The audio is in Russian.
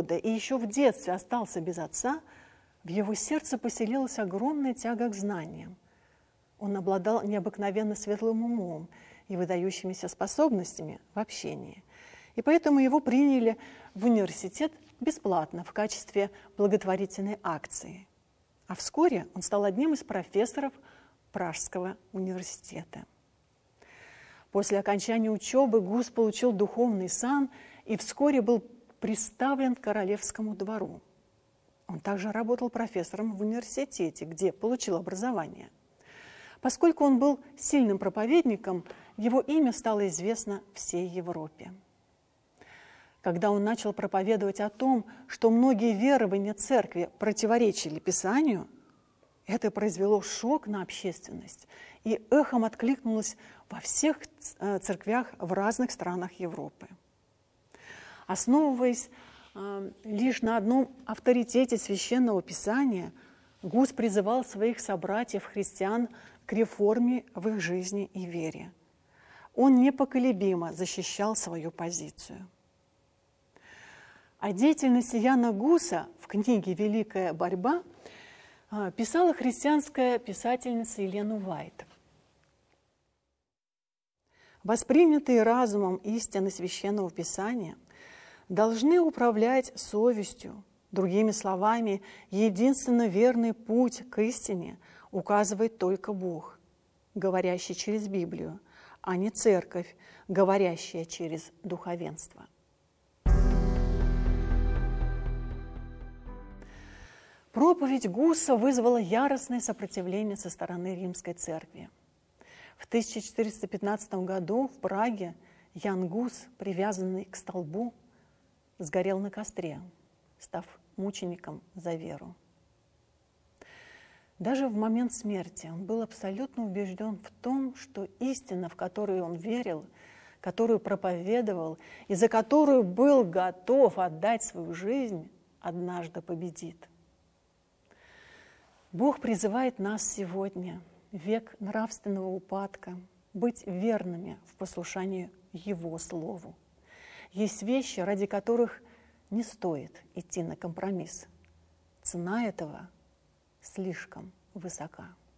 года и еще в детстве остался без отца, в его сердце поселилась огромная тяга к знаниям. Он обладал необыкновенно светлым умом и выдающимися способностями в общении. И поэтому его приняли в университет бесплатно в качестве благотворительной акции. А вскоре он стал одним из профессоров Пражского университета. После окончания учебы Гус получил духовный сан и вскоре был приставлен к королевскому двору. Он также работал профессором в университете, где получил образование. Поскольку он был сильным проповедником, его имя стало известно всей Европе. Когда он начал проповедовать о том, что многие верования церкви противоречили Писанию, это произвело шок на общественность и эхом откликнулось во всех церквях в разных странах Европы. Основываясь лишь на одном авторитете Священного Писания, Гус призывал своих собратьев-христиан к реформе в их жизни и вере. Он непоколебимо защищал свою позицию. О деятельности Яна Гуса в книге «Великая борьба» писала христианская писательница Елена Уайт. Воспринятые разумом истины Священного Писания должны управлять совестью. Другими словами, единственно верный путь к истине указывает только Бог, говорящий через Библию, а не церковь, говорящая через духовенство. Проповедь Гуса вызвала яростное сопротивление со стороны Римской церкви. В 1415 году в Праге Ян Гус, привязанный к столбу, сгорел на костре, став мучеником за веру. Даже в момент смерти он был абсолютно убежден в том, что истина, в которую он верил, которую проповедовал и за которую был готов отдать свою жизнь, однажды победит. Бог призывает нас сегодня, в век нравственного упадка, быть верными в послушании Его Слову. Есть вещи, ради которых не стоит идти на компромисс. Цена этого слишком высока.